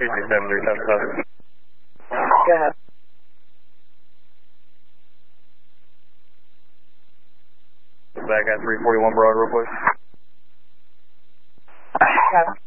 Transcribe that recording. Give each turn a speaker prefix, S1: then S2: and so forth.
S1: 267
S2: Go ahead.
S1: Back at 341 Broad real quick.
S2: Okay.